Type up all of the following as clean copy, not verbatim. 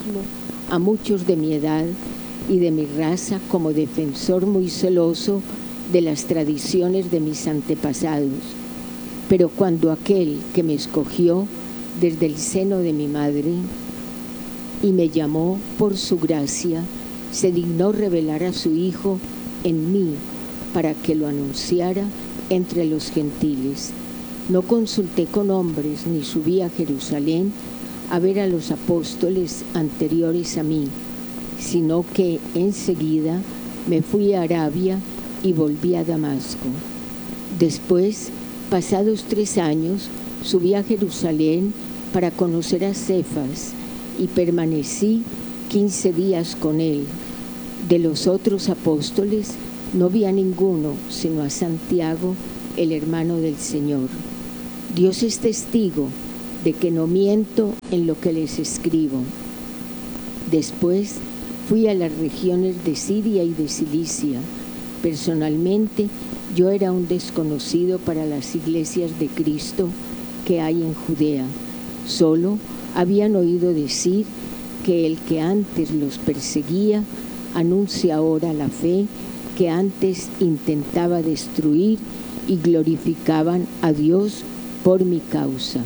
mismo a muchos de mi edad y de mi raza como defensor muy celoso de las tradiciones de mis antepasados. Pero cuando aquel que me escogió desde el seno de mi madre y me llamó por su gracia, se dignó revelar a su Hijo en mí para que lo anunciara entre los gentiles. No consulté con hombres ni subí a Jerusalén a ver a los apóstoles anteriores a mí, sino que enseguida me fui a Arabia y volví a Damasco. Después, pasados 3 años, subí a Jerusalén para conocer a Cefas y permanecí 15 días con él. De los otros apóstoles no vi a ninguno, sino a Santiago, el hermano del Señor. Dios es testigo de que no miento en lo que les escribo. Después fui a las regiones de Siria y de Cilicia. Personalmente, yo era un desconocido para las iglesias de Cristo que hay en Judea. Solo habían oído decir que el que antes los perseguía anuncia ahora la fe que antes intentaba destruir, y glorificaban a Dios por mi causa.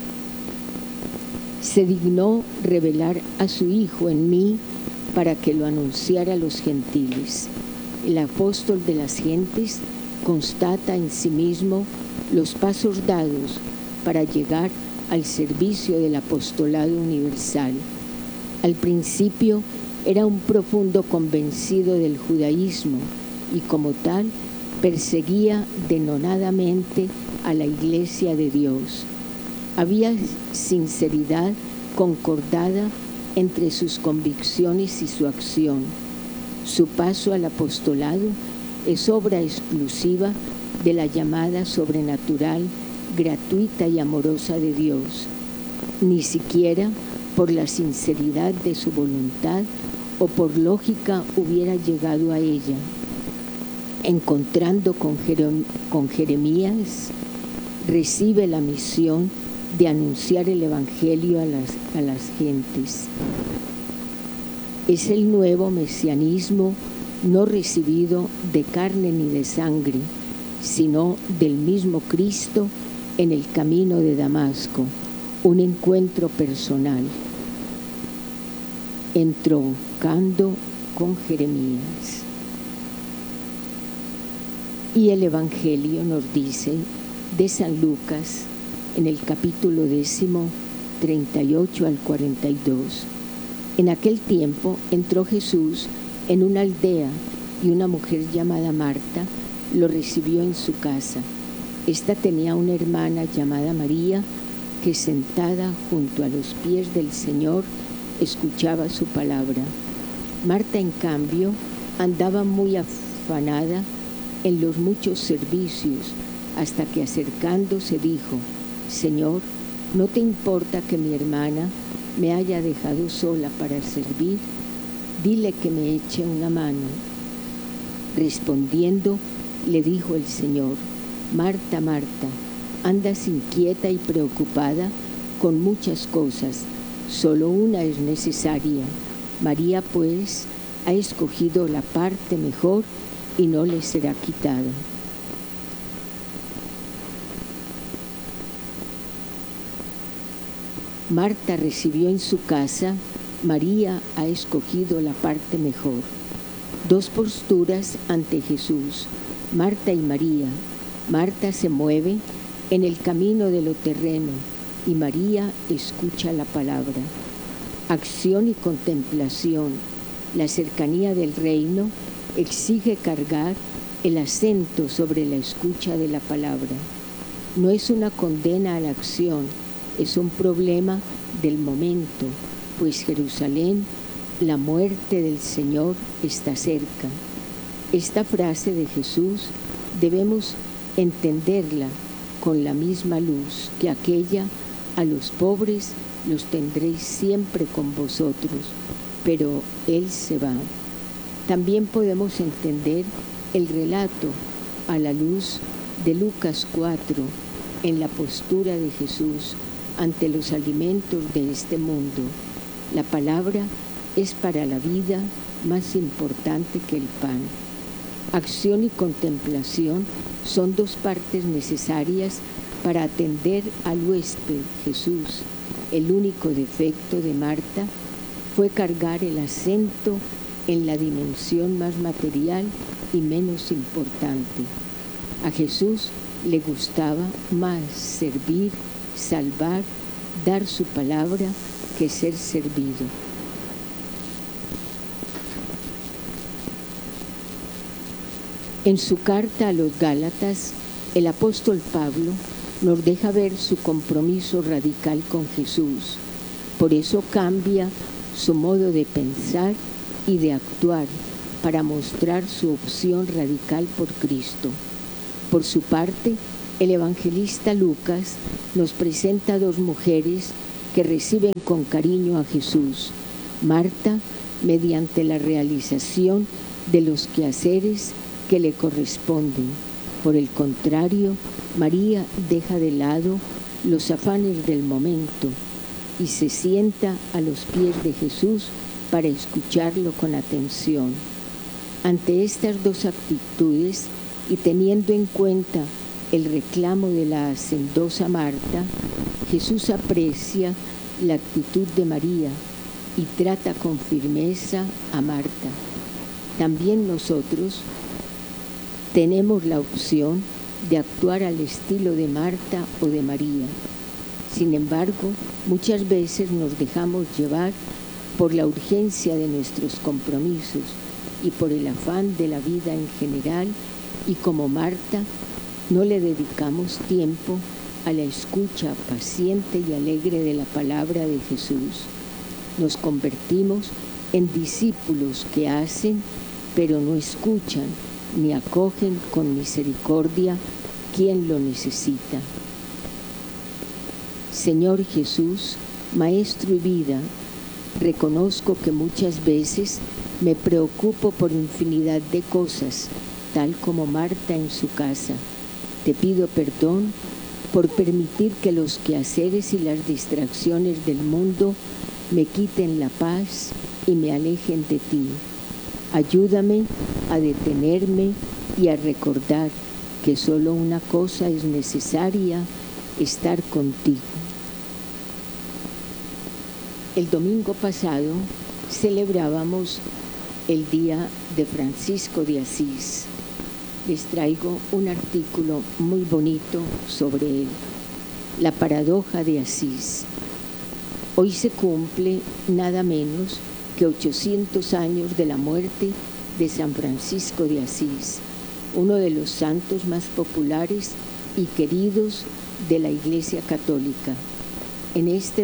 Se dignó revelar a su Hijo en mí para que lo anunciara a los gentiles. El apóstol de las gentes constata en sí mismo los pasos dados para llegar al servicio del apostolado universal. Al principio era un profundo convencido del judaísmo y como tal perseguía denodadamente a la Iglesia de Dios. Había sinceridad concordada entre sus convicciones y su acción. Su paso al apostolado es obra exclusiva de la llamada sobrenatural, gratuita y amorosa de Dios. Ni siquiera por la sinceridad de su voluntad o por lógica hubiera llegado a ella. Encontrando con Jeremías, recibe la misión de anunciar el Evangelio a las gentes. Es el nuevo mesianismo no recibido de carne ni de sangre, sino del mismo Cristo en el camino de Damasco, un encuentro personal, entroncando con Jeremías. Y el Evangelio nos dice de San Lucas, en el capítulo 10, 38 al 42. En aquel tiempo entró Jesús en una aldea y una mujer llamada Marta lo recibió en su casa. Esta tenía una hermana llamada María que sentada junto a los pies del Señor escuchaba su palabra. Marta, en cambio, andaba muy afanada en los muchos servicios, hasta que acercándose dijo: Señor, ¿no te importa que mi hermana me haya dejado sola para servir? Dile que me eche una mano. Respondiendo, le dijo el Señor: Marta, Marta, andas inquieta y preocupada con muchas cosas, solo una es necesaria. María, pues, ha escogido la parte mejor y no le será quitada. Marta recibió en su casa, María ha escogido la parte mejor. 2 posturas ante Jesús, Marta y María. Marta se mueve en el camino de lo terreno y María escucha la palabra. Acción y contemplación. La cercanía del reino exige cargar el acento sobre la escucha de la palabra. No es una condena a la acción, es un problema del momento, pues Jerusalén, la muerte del Señor, está cerca. Esta frase de Jesús debemos entenderla con la misma luz que aquella: a los pobres los tendréis siempre con vosotros, pero Él se va. También podemos entender el relato a la luz de Lucas 4, en la postura de Jesús ante los alimentos de este mundo. La palabra es para la vida más importante que el pan. Acción y contemplación son dos partes necesarias para atender al huésped Jesús. El único defecto de Marta fue cargar el acento en la dimensión más material y menos importante. A Jesús le gustaba más servir, salvar, dar su palabra que ser servido. En su carta a los Gálatas, el apóstol Pablo nos deja ver su compromiso radical con Jesús. Por eso cambia su modo de pensar y de actuar para mostrar su opción radical por Cristo. Por su parte, el evangelista Lucas nos presenta dos mujeres que reciben con cariño a Jesús. Marta, mediante la realización de los quehaceres que le corresponden. Por el contrario, María deja de lado los afanes del momento y se sienta a los pies de Jesús para escucharlo con atención. Ante estas dos actitudes y teniendo en cuenta el reclamo de la hacendosa Marta, Jesús aprecia la actitud de María y trata con firmeza a Marta. También nosotros tenemos la opción de actuar al estilo de Marta o de María. Sin embargo, muchas veces nos dejamos llevar por la urgencia de nuestros compromisos y por el afán de la vida en general, y como Marta, no le dedicamos tiempo a la escucha paciente y alegre de la palabra de Jesús. Nos convertimos en discípulos que hacen, pero no escuchan ni acogen con misericordia quien lo necesita. Señor Jesús, Maestro y vida, reconozco que muchas veces me preocupo por infinidad de cosas, tal como Marta en su casa. Te pido perdón por permitir que los quehaceres y las distracciones del mundo me quiten la paz y me alejen de ti. Ayúdame a detenerme y a recordar que solo una cosa es necesaria: estar contigo. El domingo pasado celebrábamos el día de Francisco de Asís. Les traigo un artículo muy bonito sobre él. La paradoja de Asís. Hoy se cumple nada menos que 800 años de la muerte de San Francisco de Asís, uno de los santos más populares y queridos de la Iglesia Católica. En este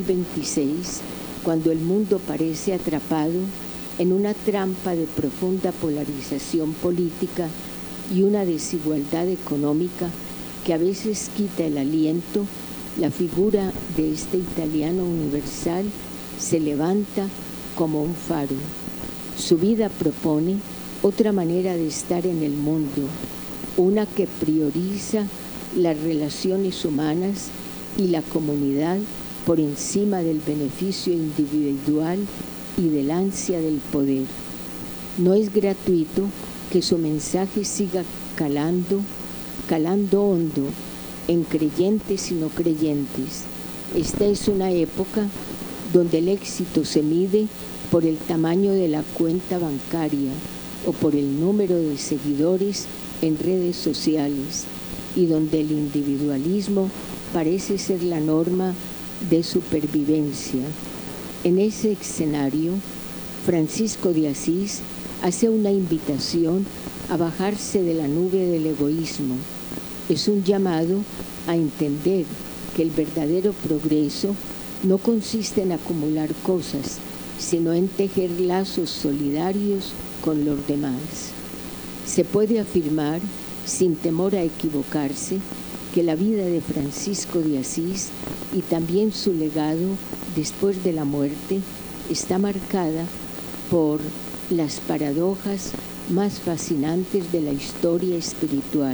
2026, cuando el mundo parece atrapado en una trampa de profunda polarización política y una desigualdad económica que a veces quita el aliento, la figura de este italiano universal se levanta como un faro. Su vida propone otra manera de estar en el mundo, una que prioriza las relaciones humanas y la comunidad por encima del beneficio individual y del ansia del poder. No es gratuito que su mensaje siga calando hondo en creyentes y no creyentes. Esta es una época donde el éxito se mide por el tamaño de la cuenta bancaria o por el número de seguidores en redes sociales, y donde el individualismo parece ser la norma de supervivencia. En ese escenario, Francisco de Asís hace una invitación a bajarse de la nube del egoísmo. Es un llamado a entender que el verdadero progreso no consiste en acumular cosas, sino en tejer lazos solidarios con los demás. Se puede afirmar, sin temor a equivocarse, que la vida de Francisco de Asís y también su legado después de la muerte está marcada por las paradojas más fascinantes de la historia espiritual.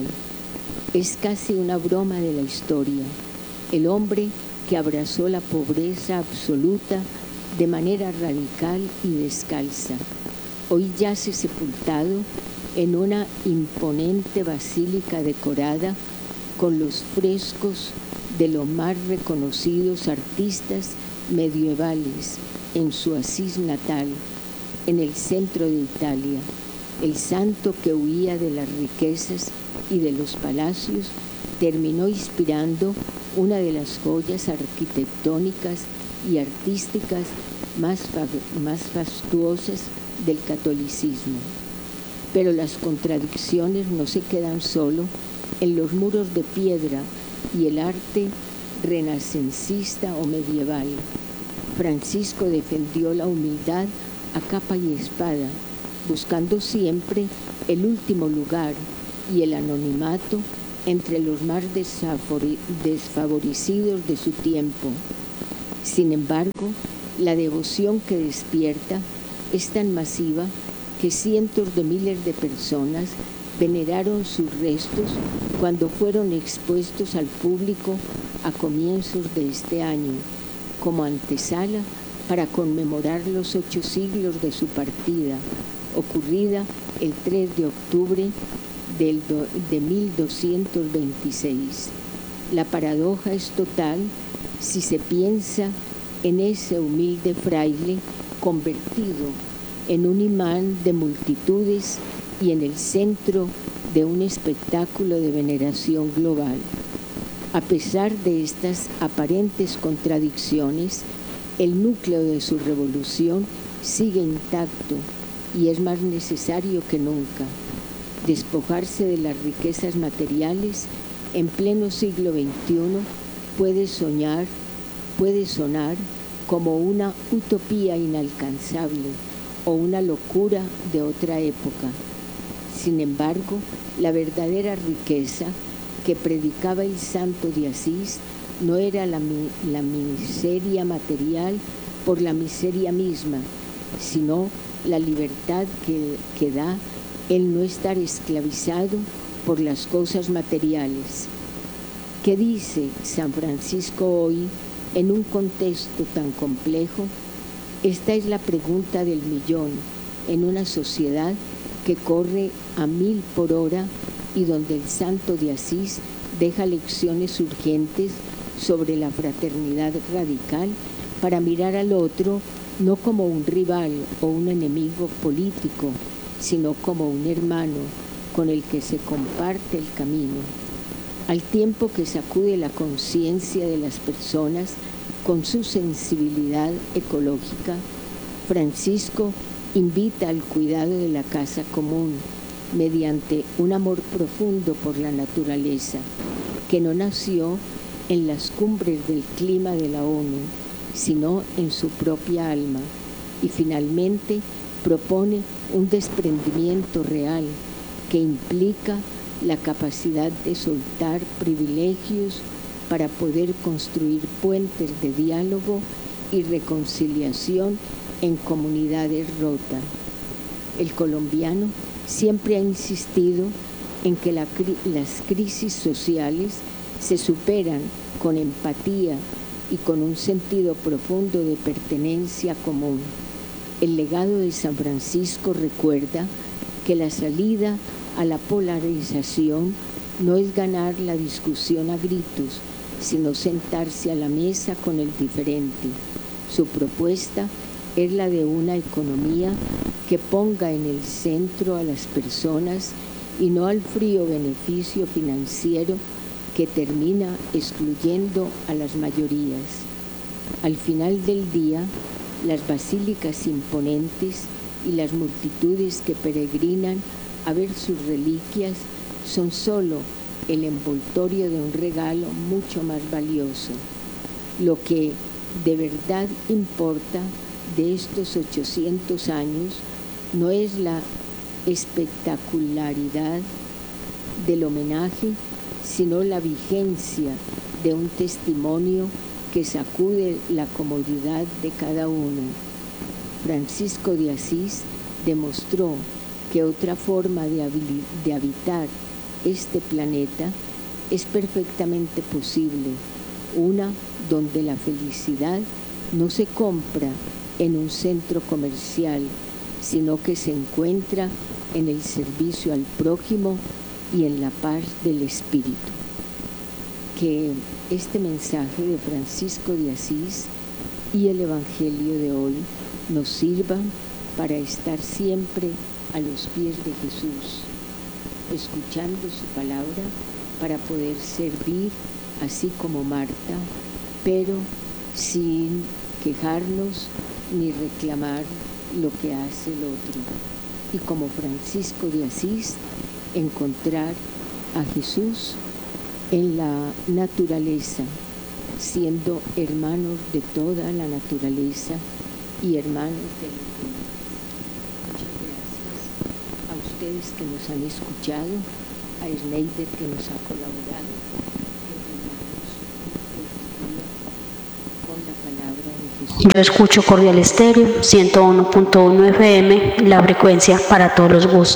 Es casi una broma de la historia. El hombre que abrazó la pobreza absoluta de manera radical y descalza. Hoy yace sepultado en una imponente basílica decorada con los frescos de los más reconocidos artistas medievales en su Asís natal, en el centro de Italia. El santo que huía de las riquezas y de los palacios terminó inspirando una de las joyas arquitectónicas y artísticas más fastuosas del catolicismo. Pero las contradicciones no se quedan solo en los muros de piedra y el arte renacentista o medieval. Francisco defendió la humildad a capa y espada, buscando siempre el último lugar y el anonimato entre los más desfavorecidos de su tiempo. Sin embargo, la devoción que despierta es tan masiva que cientos de miles de personas veneraron sus restos cuando fueron expuestos al público a comienzos de este año, como antesala para conmemorar los 8 siglos de su partida, ocurrida el 3 de octubre de 1226. La paradoja es total si se piensa en ese humilde fraile convertido en un imán de multitudes y en el centro de un espectáculo de veneración global. A pesar de estas aparentes contradicciones, el núcleo de su revolución sigue intacto y es más necesario que nunca. Despojarse de las riquezas materiales en pleno siglo XXI puede sonar como una utopía inalcanzable o una locura de otra época. Sin embargo, la verdadera riqueza que predicaba el santo de Asís no era la miseria material por la miseria misma, sino la libertad que da el no estar esclavizado por las cosas materiales. ¿Qué dice San Francisco hoy en un contexto tan complejo? Esta es la pregunta del millón en una sociedad que corre a 1000 por hora y donde el santo de Asís deja lecciones urgentes sobre la fraternidad radical para mirar al otro no como un rival o un enemigo político, sino como un hermano con el que se comparte el camino. Al tiempo que sacude la conciencia de las personas con su sensibilidad ecológica, Francisco invita al cuidado de la casa común mediante un amor profundo por la naturaleza, que no nació en las cumbres del clima de la ONU, sino en su propia alma, y finalmente propone un desprendimiento real que implica la capacidad de soltar privilegios para poder construir puentes de diálogo y reconciliación en comunidades rotas. El colombiano siempre ha insistido en que las crisis sociales se superan con empatía y con un sentido profundo de pertenencia común. El legado de San Francisco recuerda que la salida a la polarización no es ganar la discusión a gritos, sino sentarse a la mesa con el diferente. Su propuesta es la de una economía que ponga en el centro a las personas y no al frío beneficio financiero que termina excluyendo a las mayorías. Al final del día, las basílicas imponentes y las multitudes que peregrinan a ver sus reliquias son solo el envoltorio de un regalo mucho más valioso. Lo que de verdad importa de estos 800 años no es la espectacularidad del homenaje, sino la vigencia de un testimonio que sacude la comodidad de cada uno. Francisco de Asís demostró que otra forma de habitar este planeta es perfectamente posible, una donde la felicidad no se compra en un centro comercial, sino que se encuentra en el servicio al prójimo y en la paz del Espíritu. Que este mensaje de Francisco de Asís y el Evangelio de hoy nos sirvan para estar siempre a los pies de Jesús, escuchando su palabra para poder servir así como Marta, pero sin quejarnos ni reclamar lo que hace el otro. Y como Francisco de Asís, encontrar a Jesús en la naturaleza, siendo hermanos de toda la naturaleza y hermanos de la vida. Muchas gracias a ustedes que nos han escuchado, a Schneider que nos ha colaborado, con la palabra de Jesús. Yo escucho Cordial Estéreo, 101.1 FM, la frecuencia para todos los gustos.